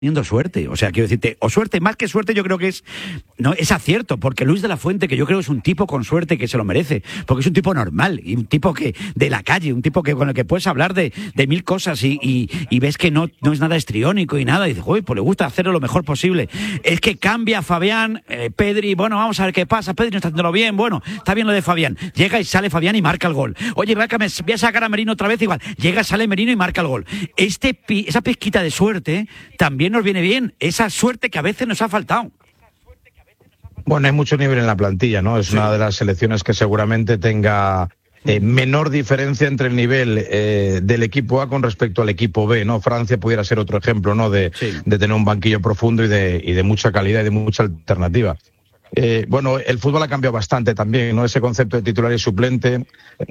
teniendo suerte, o sea, quiero decirte, o suerte, más que suerte yo creo que es acierto, porque Luis de la Fuente, que yo creo es un tipo con suerte que se lo merece, porque es un tipo normal, y un tipo que de la calle, un tipo que con el que puedes hablar de mil cosas y ves que no es nada histriónico y nada, y dices, uy, pues le gusta hacerlo lo mejor posible. Es que cambia Fabián, Pedri, bueno, vamos a ver qué pasa, Pedri no está haciéndolo bien, bueno, está bien lo de Fabián, llega y sale Fabián y marca el gol. Oye, voy a sacar a Merino otra vez, igual, llega, sale Merino y marca el gol. Esa pizquita de suerte también nos viene bien, esa suerte que a veces nos ha faltado. Bueno, hay mucho nivel en la plantilla, ¿no? Es una de las selecciones que seguramente tenga menor diferencia entre el nivel del equipo A con respecto al equipo B, ¿no? Francia pudiera ser otro ejemplo, ¿no? De tener un banquillo profundo y de mucha calidad y de mucha alternativa. Bueno, el fútbol ha cambiado bastante también, ¿no? Ese concepto de titular y suplente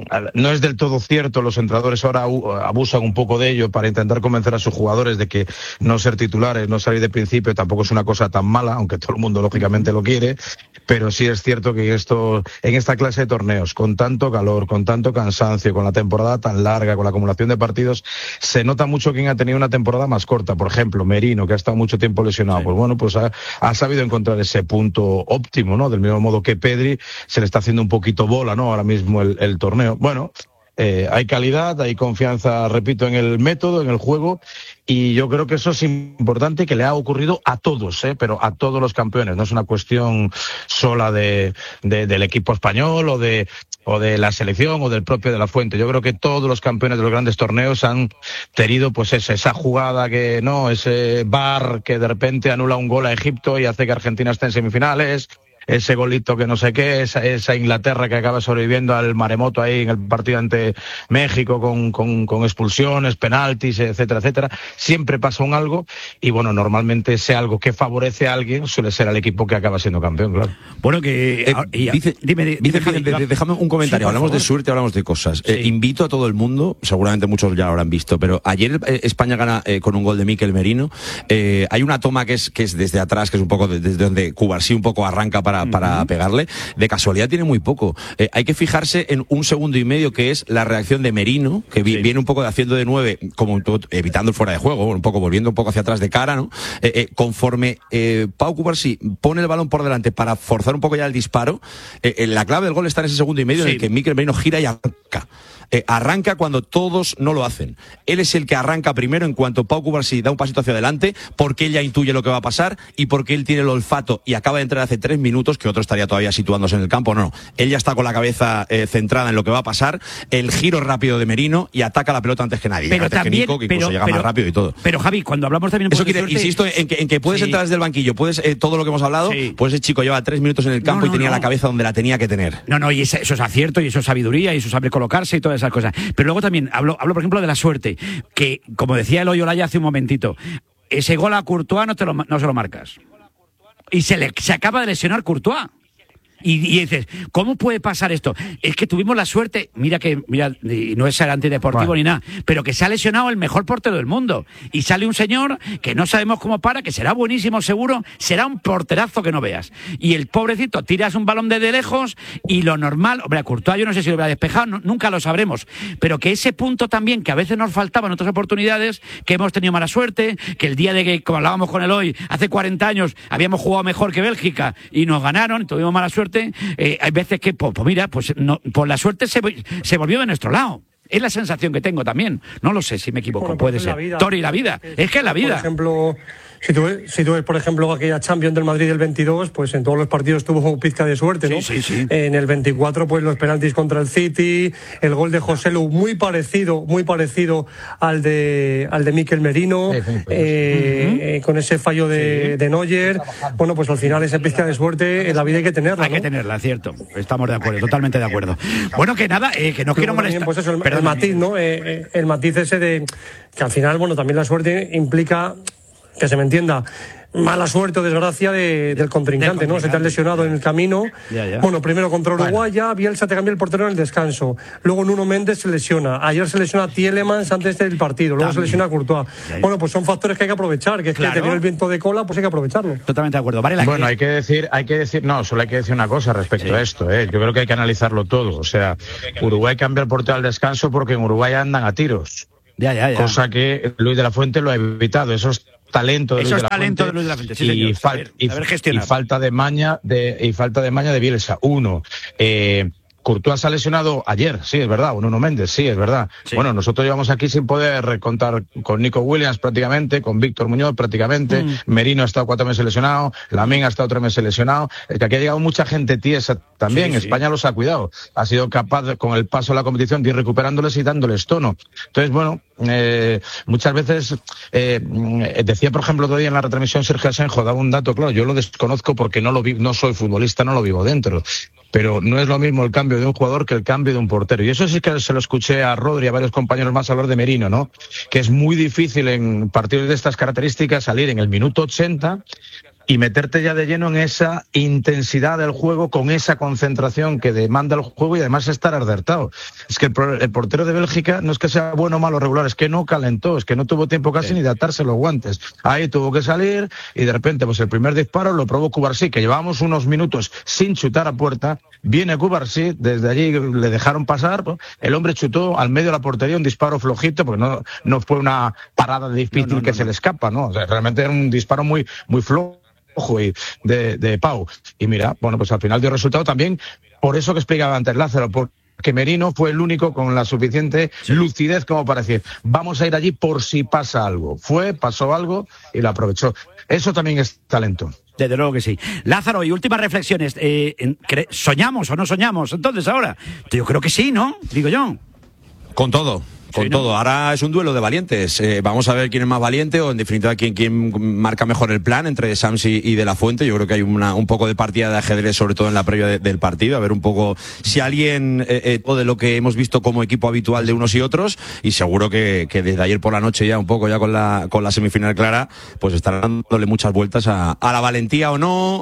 no es del todo cierto. Los entrenadores ahora abusan un poco de ello para intentar convencer a sus jugadores de que no ser titulares, no salir de principio tampoco es una cosa tan mala, aunque todo el mundo lógicamente lo quiere, pero sí es cierto que en esta clase de torneos, con tanto calor, con tanto cansancio, con la temporada tan larga, con la acumulación de partidos, se nota mucho quién ha tenido una temporada más corta. Por ejemplo, Merino, que ha estado mucho tiempo lesionado, pues bueno, pues ha sabido encontrar ese punto óptimo, ¿no? Del mismo modo que Pedri se le está haciendo un poquito bola, ¿no? Ahora mismo el torneo. Bueno, hay calidad, hay confianza, repito, en el método, en el juego, y yo creo que eso es importante, que le ha ocurrido a todos, pero a todos los campeones. No es una cuestión sola del equipo español o de la selección o del propio de la Fuente. Yo creo que todos los campeones de los grandes torneos han tenido pues esa jugada que no, ese VAR que de repente anula un gol a Egipto y hace que Argentina esté en semifinales, ese golito que no sé qué, esa Inglaterra que acaba sobreviviendo al maremoto ahí en el partido ante México con expulsiones, penaltis, etcétera, etcétera. Siempre pasa un algo y bueno, normalmente ese algo que favorece a alguien suele ser al equipo que acaba siendo campeón, claro. Bueno, que... Dime, déjame un comentario. Sí, hablamos de suerte, hablamos de cosas. Sí. Invito a todo el mundo, seguramente muchos ya lo habrán visto, pero ayer España gana con un gol de Mikel Merino. Hay una toma que es desde atrás, que es un poco desde donde Cubarsí un poco arranca para pegarle. De casualidad tiene muy poco. Hay que fijarse en un segundo y medio, que es la reacción de Merino, que viene un poco de haciendo de 9, como evitando el fuera de juego, un poco volviendo un poco hacia atrás de cara, ¿no? Conforme Pau Cubarsí pone el balón por delante para forzar un poco ya el disparo, la clave del gol está en ese segundo y medio, en el que Mikel Merino gira y arranca. Arranca cuando todos no lo hacen. Él es el que arranca primero en cuanto Pau Cubarsí da un pasito hacia adelante, porque él ya intuye lo que va a pasar y porque él tiene el olfato y acaba de entrar hace 3 minutos, que otro estaría todavía situándose en el campo. No, él ya está con la cabeza centrada en lo que va a pasar, el giro rápido de Merino y ataca la pelota antes que nadie. Pero antes también, que Nico, que incluso llega más rápido y todo. Pero Javi, cuando hablamos también... Eso quiere, insisto, en que puedes entrar desde el banquillo, puedes todo lo que hemos hablado, pues ese chico lleva 3 minutos en el campo y tenía la cabeza donde la tenía que tener. No, y eso es acierto y eso es sabiduría y eso es saber colocarse y todas esas cosas. Pero luego también hablo por ejemplo de la suerte, que como decía Eloy Olaya hace un momentito, ese gol a Courtois no se lo marcas y se acaba de lesionar Courtois. Y dices, ¿cómo puede pasar esto? Es que tuvimos la suerte, mira, y no es ser antideportivo ni nada, pero que se ha lesionado el mejor portero del mundo. Y sale un señor que no sabemos cómo para, que será buenísimo seguro, será un porterazo que no veas. Y el pobrecito, tiras un balón de lejos y lo normal, hombre, a Courtois yo no sé si lo hubiera despejado, nunca lo sabremos. Pero que ese punto también, que a veces nos faltaba en otras oportunidades, que hemos tenido mala suerte, que el día de que, como hablábamos con Eloy, hace 40 años habíamos jugado mejor que Bélgica y nos ganaron, tuvimos mala suerte. Hay veces que, por la suerte se volvió de nuestro lado. Es la sensación que tengo también. No lo sé si me equivoco, puede ser. Tori, la vida. Es que es la vida. Por ejemplo, si tú ves, por ejemplo, aquella Champions del Madrid del 22, pues en todos los partidos tuvo pizca de suerte, ¿no? Sí. En el 24, pues los penaltis contra el City, el gol de Joselu muy parecido al de Mikel Merino, con ese fallo de Neuer. Bueno, pues al final esa pizca de suerte en la vida hay que tenerla, Hay que tenerla, cierto. Estamos de acuerdo, totalmente de acuerdo. Bueno, que nada, que no quiero molestar. Pues eso, el matiz, ¿no? El matiz ese de que al final, bueno, también la suerte implica, que se me entienda, mala suerte o desgracia del contrincante, ¿no? Se te ha lesionado en el camino. Ya. Bueno, primero contra Uruguay, ya Bielsa te cambia el portero en el descanso. Luego Nuno Méndez se lesiona. Ayer se lesiona Tielemans antes del partido. Luego se lesiona Courtois. Bueno, pues son factores que hay que aprovechar. Que es que te viene el viento de cola, pues hay que aprovecharlo. Totalmente de acuerdo. Vale, bueno, hay que decir, solo hay que decir una cosa respecto a esto, Yo creo que hay que analizarlo todo. O sea, Uruguay cambia el portero al descanso porque en Uruguay andan a tiros. Ya. Cosa que Luis de la Fuente lo ha evitado. Esos talento de Luis de la talento Fuente, de Luis de la Fuente, sí, señor, y falta de maña de Bielsa. Uno, Courtois se ha lesionado ayer, sí, es verdad, Nuno Méndez, sí, es verdad. Sí. Bueno, nosotros llevamos aquí sin poder contar con Nico Williams prácticamente, con Víctor Muñoz prácticamente, Merino ha estado 4 meses lesionado, Lamine ha estado 3 meses lesionado, que aquí ha llegado mucha gente tiesa también, España los ha cuidado, ha sido capaz con el paso de la competición de ir recuperándoles y dándoles tono. Entonces, bueno, muchas veces, decía por ejemplo otro día en la retransmisión Sergio Asenjo, daba un dato, claro, yo lo desconozco porque no soy futbolista, no lo vivo dentro, pero no es lo mismo el cambio de un jugador que el cambio de un portero. Y eso sí que se lo escuché a Rodri y a varios compañeros más hablar de Merino, ¿no? Que es muy difícil en partidos de estas características salir en el minuto 80 y meterte ya de lleno en esa intensidad del juego, con esa concentración que demanda el juego y además estar alertado. Es que el portero de Bélgica no es que sea bueno o malo regular, es que no calentó, es que no tuvo tiempo casi ni de atarse los guantes. Ahí tuvo que salir y de repente pues el primer disparo lo probó Cubarsí, que llevábamos unos minutos sin chutar a puerta. Viene Cubarsí, desde allí le dejaron pasar, el hombre chutó al medio de la portería un disparo flojito, porque no fue una parada difícil que se le escapa, ¿no? O sea, realmente era un disparo muy flojo y de Pau. Y mira, bueno, pues al final dio resultado también, por eso que explicaba antes Lázaro, porque Merino fue el único con la suficiente lucidez como para decir, vamos a ir allí por si pasa algo. Pasó algo y lo aprovechó. Eso también es talento. Desde luego que sí. Lázaro, y últimas reflexiones. ¿Soñamos o no soñamos entonces ahora? Yo creo que sí, ¿no? Digo yo. Con todo. Con todo. Ahora es un duelo de valientes. Vamos a ver quién es más valiente o, en definitiva, quién marca mejor el plan entre Sams y De La Fuente. Yo creo que hay un poco de partida de ajedrez, sobre todo en la previa del partido. A ver un poco si alguien o de lo que hemos visto como equipo habitual de unos y otros. Y seguro que desde ayer por la noche ya, un poco ya con la semifinal clara, pues estarán dándole muchas vueltas a la valentía o no,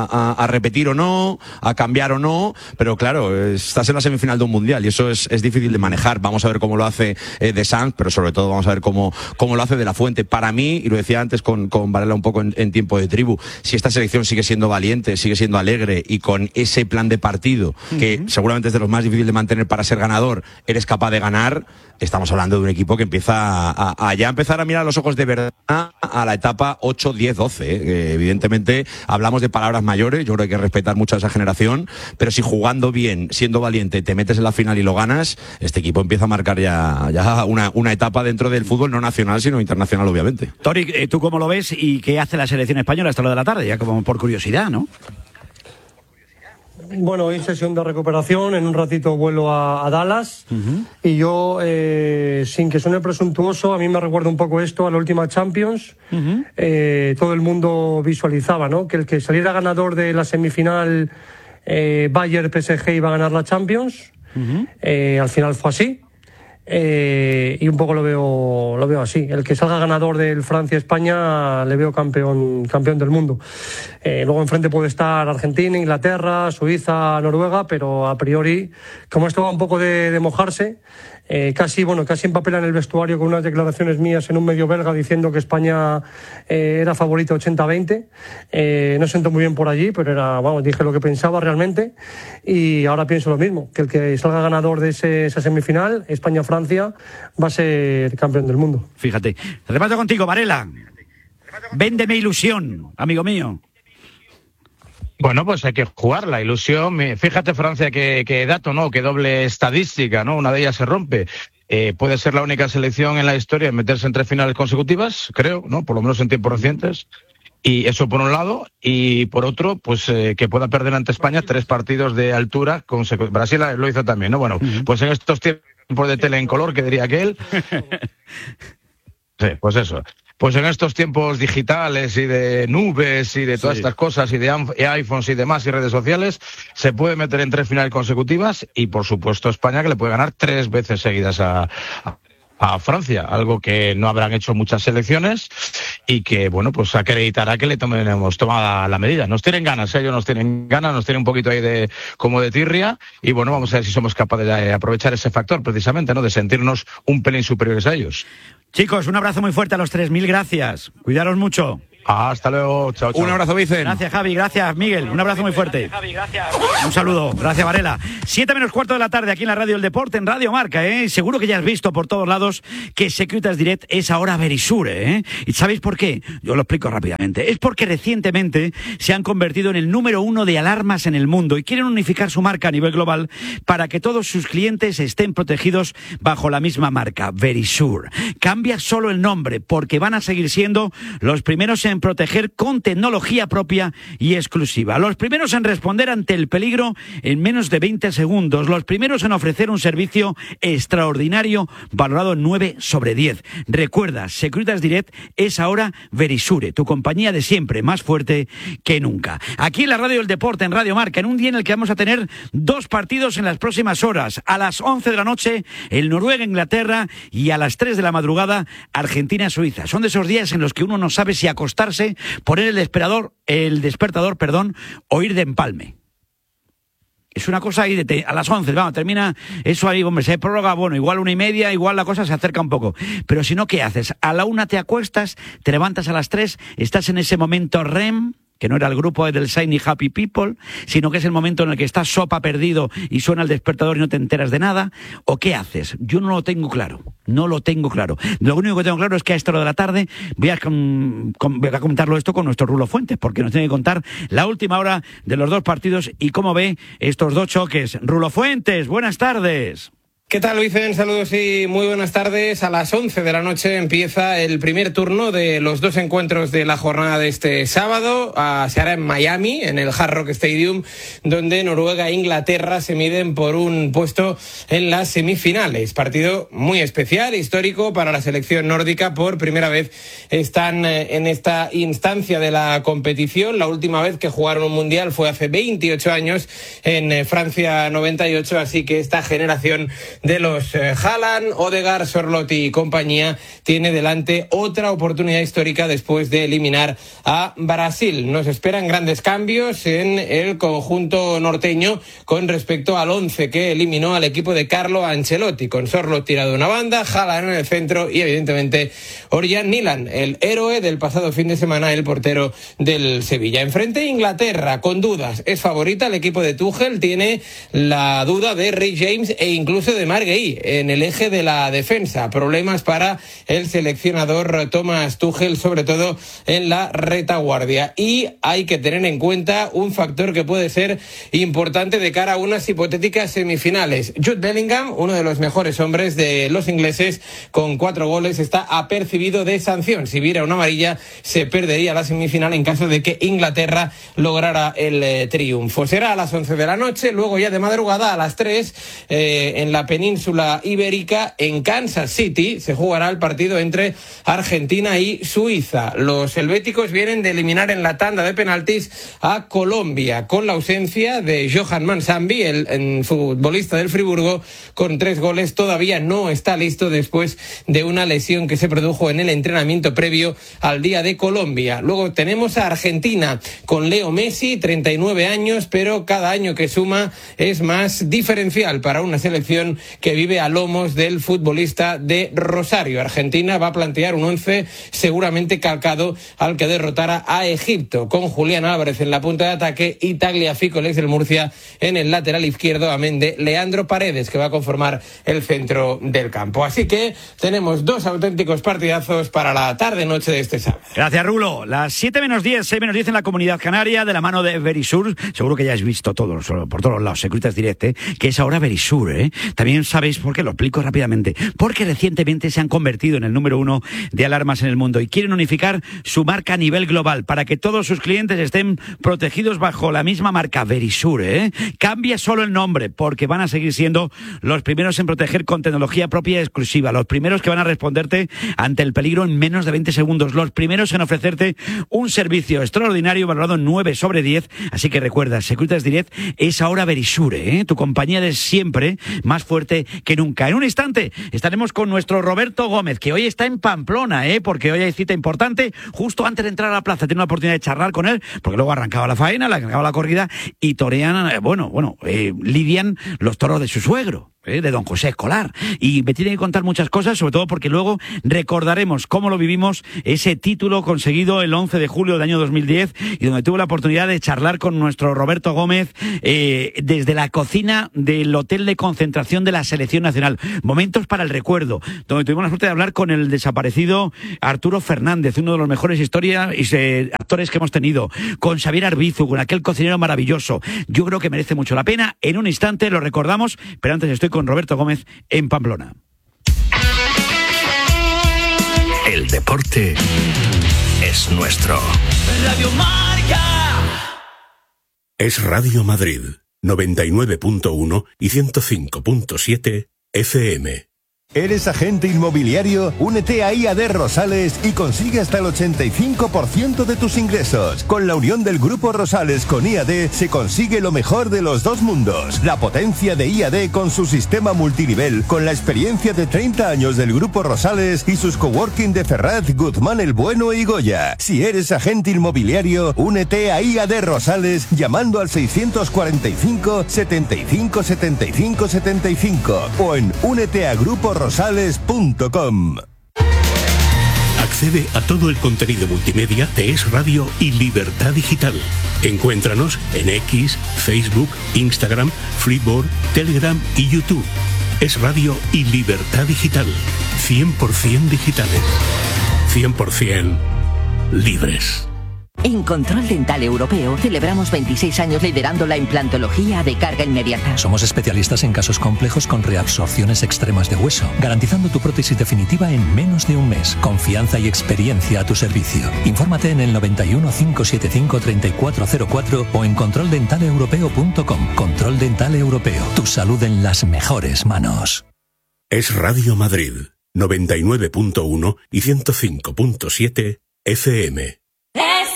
a repetir o no, a cambiar o no. Pero claro, estás en la semifinal de un mundial y eso es difícil de manejar. Vamos a ver cómo lo hace de Sanz, pero sobre todo vamos a ver cómo lo hace De La Fuente. Para mí, y lo decía antes con Varela un poco en tiempo de tribu, si esta selección sigue siendo valiente, sigue siendo alegre y con ese plan de partido, que seguramente es de los más difíciles de mantener para ser ganador, eres capaz de ganar, estamos hablando de un equipo que empieza a ya empezar a mirar a los ojos de verdad a la etapa 8, 10, 12. Evidentemente hablamos de palabras mayores, yo creo que hay que respetar mucho a esa generación, pero si jugando bien, siendo valiente, te metes en la final y lo ganas, este equipo empieza a marcar ya una etapa dentro del fútbol no nacional, sino internacional, obviamente. Tori, ¿tú cómo lo ves y qué hace la selección española hasta lo de la tarde? Ya como por curiosidad, ¿no? Bueno, hoy sesión de recuperación, en un ratito vuelo a Dallas y yo, sin que suene presuntuoso, a mí me recuerda un poco esto a la última Champions. Todo el mundo visualizaba, ¿no?, que el que saliera ganador de la semifinal Bayern-PSG iba a ganar la Champions. Al final fue así. Y un poco lo veo así. El que salga ganador del Francia-España le veo campeón del mundo. Luego enfrente puede estar Argentina, Inglaterra, Suiza, Noruega, pero a priori, como esto va un poco de mojarse, casi empapela en el vestuario con unas declaraciones mías en un medio belga diciendo que España era favorita 80-20. No siento muy bien por allí, pero dije lo que pensaba realmente y ahora pienso lo mismo, que el que salga ganador de esa semifinal, España-Francia, va a ser campeón del mundo. Fíjate. Remato contigo, Varela. Véndeme ilusión, amigo mío. Bueno, pues hay que jugar la ilusión. Fíjate, Francia, que dato, ¿no? Que doble estadística, ¿no? Una de ellas se rompe. Puede ser la única selección en la historia en meterse en 3 finales consecutivas, creo, ¿no? Por lo menos en tiempos recientes. Y eso por un lado, y por otro, pues que pueda perder ante España 3 partidos de altura consecutivos. Brasil lo hizo también, ¿no? Bueno, pues en estos tiempos de tele en color, que diría aquel. Sí, pues eso. Pues en estos tiempos digitales y de nubes y de todas estas cosas y de iPhones y demás y redes sociales, se puede meter en 3 finales consecutivas y, por supuesto, España, que le puede ganar 3 veces seguidas a Francia, algo que no habrán hecho muchas selecciones y que, bueno, pues acreditará que le hemos tomado la medida. Nos tienen ganas, ellos nos tienen ganas, nos tienen un poquito ahí como de tirria y, bueno, vamos a ver si somos capaces de aprovechar ese factor, precisamente, ¿no?, de sentirnos un pelín superiores a ellos. Chicos, un abrazo muy fuerte a los 3.000 gracias. Cuidaros mucho. Hasta luego, chao, chao. Un abrazo, Vicen. Gracias, Javi, gracias, Miguel, un abrazo muy fuerte. Un saludo, gracias, Varela. 7:15 de la tarde aquí en la Radio del Deporte, en Radio Marca, Seguro que ya has visto por todos lados que Securitas Direct es ahora Verisure, ¿Y sabéis por qué? Yo lo explico rápidamente. Es porque recientemente se han convertido en el número 1 de alarmas en el mundo y quieren unificar su marca a nivel global para que todos sus clientes estén protegidos bajo la misma marca, Verisure. Cambia solo el nombre porque van a seguir siendo los primeros en proteger con tecnología propia y exclusiva. Los primeros en responder ante el peligro en menos de 20 segundos. Los primeros en ofrecer un servicio extraordinario valorado 9 sobre 10. Recuerda, Securitas Direct es ahora Verisure, tu compañía de siempre, más fuerte que nunca. Aquí en la Radio del Deporte, en Radio Marca, en un día en el que vamos a tener 2 partidos en las próximas horas. A las 11 de la noche, el Noruega-Inglaterra, y a las 3 de la madrugada, Argentina-Suiza. Son de esos días en los que uno no sabe si acostarse, poner el despertador, o ir de empalme. Es una cosa ahí a las 11, vamos, termina eso ahí, hombre, se prorroga, bueno, igual 1:30, igual la cosa se acerca un poco. Pero si no, ¿qué haces? A la 1 te acuestas, te levantas a las 3, estás en ese momento REM, que no era el grupo del Shiny Happy People, sino que es el momento en el que estás sopa perdido y suena el despertador y no te enteras de nada. ¿O qué haces? Yo no lo tengo claro. No lo tengo claro. Lo único que tengo claro es que a esta hora de la tarde voy a comentarlo esto con nuestro Rulo Fuentes, porque nos tiene que contar la última hora de los 2 partidos y cómo ve estos 2 choques. Rulo Fuentes, buenas tardes. ¿Qué tal, Vicen? Saludos y muy buenas tardes. A las 11 de la noche empieza el primer turno de los 2 encuentros de la jornada de este sábado. Se hará en Miami, en el Hard Rock Stadium, donde Noruega e Inglaterra se miden por un puesto en las semifinales. Partido muy especial, histórico para la selección nórdica. Por primera vez están en esta instancia de la competición. La última vez que jugaron un mundial fue hace 28 años en Francia 98, así que esta generación de los Haaland, Odegaard, Sorlotti y compañía tiene delante otra oportunidad histórica después de eliminar a Brasil. Nos esperan grandes cambios en el conjunto norteño con respecto al 11 que eliminó al equipo de Carlo Ancelotti, con Sorlotti tirado de una banda, Haaland en el centro y evidentemente Orjan Nilan, el héroe del pasado fin de semana, el portero del Sevilla. Enfrente Inglaterra, con dudas, es favorita el equipo de Tuchel, tiene la duda de Ray James e incluso de Marc Guéhi en el eje de la defensa. Problemas para el seleccionador Thomas Tuchel, sobre todo en la retaguardia. Y hay que tener en cuenta un factor que puede ser importante de cara a unas hipotéticas semifinales. Jude Bellingham, uno de los mejores hombres de los ingleses, con 4 goles, está apercibido de sanción. Si viera una amarilla, se perdería la semifinal en caso de que Inglaterra lograra el triunfo. Será a las 11 de la noche, luego ya de madrugada a las 3 en la península ibérica, en Kansas City, se jugará el partido entre Argentina y Suiza. Los helvéticos vienen de eliminar en la tanda de penaltis a Colombia, con la ausencia de Johan Mansambi, el futbolista del Friburgo, con 3 goles. Todavía no está listo después de una lesión que se produjo en el entrenamiento previo al día de Colombia. Luego tenemos a Argentina con Leo Messi, 39 años, pero cada año que suma es más diferencial para una selección que vive a lomos del futbolista de Rosario. Argentina va a plantear un 11 seguramente calcado al que derrotara a Egipto, con Julián Álvarez en la punta de ataque y Tagliafico, el ex del Murcia, en el lateral izquierdo, amén de Leandro Paredes, que va a conformar el centro del campo. Así que tenemos 2 auténticos partidazos para la tarde-noche de este sábado. Gracias, Rulo. Las 7:10, 6:10 en la Comunidad Canaria, de la mano de Verisure. Seguro que ya has visto todo, por todos lados, Securitas Direct, que es ahora Verisure. También sabéis por qué, lo explico rápidamente. Porque recientemente se han convertido en el número 1 de alarmas en el mundo y quieren unificar su marca a nivel global para que todos sus clientes estén protegidos bajo la misma marca, Verisure. Cambia solo el nombre porque van a seguir siendo los primeros en proteger con tecnología propia y exclusiva, los primeros que van a responderte ante el peligro en menos de 20 segundos, los primeros en ofrecerte un servicio extraordinario valorado 9 sobre 10. Así que recuerda, Securitas Direct es ahora Verisure, tu compañía de siempre, más fuerte que nunca. En un instante estaremos con nuestro Roberto Gómez, que hoy está en Pamplona, porque hoy hay cita importante. Justo antes de entrar a la plaza tiene una oportunidad de charlar con él, porque luego arrancaba la faena, arrancaba la corrida y torean, lidian los toros de su suegro. de don José Escolar. Y me tiene que contar muchas cosas, sobre todo porque luego recordaremos cómo lo vivimos, ese título conseguido el 11 de julio del año 2010 y donde tuve la oportunidad de charlar con nuestro Roberto Gómez desde la cocina del hotel de concentración de la Selección Nacional. Momentos para el recuerdo, donde tuvimos la suerte de hablar con el desaparecido Arturo Fernández, uno de los mejores actores que hemos tenido, con Xavier Arbizu, con aquel cocinero maravilloso. Yo creo que merece mucho la pena. En un instante lo recordamos, pero antes estoy con Roberto Gómez en Pamplona. El deporte es nuestro. Radio Marca. Es Radio Madrid, 99.1 y 105.7 FM. ¿Eres agente inmobiliario? Únete a IAD Rosales y consigue hasta el 85% de tus ingresos. Con la unión del Grupo Rosales con IAD se consigue lo mejor de los dos mundos. La potencia de IAD con su sistema multinivel, con la experiencia de 30 años del Grupo Rosales y sus coworking de Ferraz, Guzmán el Bueno y Goya. Si eres agente inmobiliario, únete a IAD Rosales llamando al 645 75 75 75 o en úneteagruporosales.com. Accede a todo el contenido multimedia de Es Radio y Libertad Digital. Encuéntranos en X, Facebook, Instagram, Flipboard, Telegram y YouTube. Es Radio y Libertad Digital. 100% digitales. 100% libres. En Control Dental Europeo celebramos 26 años liderando la implantología de carga inmediata. Somos especialistas en casos complejos con reabsorciones extremas de hueso, garantizando tu prótesis definitiva en menos de un mes. Confianza y experiencia a tu servicio. Infórmate en el 91 575 3404 o en controldentaleeuropeo.com. Control Dental Europeo. Tu salud en las mejores manos. Es Radio Madrid, 99.1 y 105.7 FM.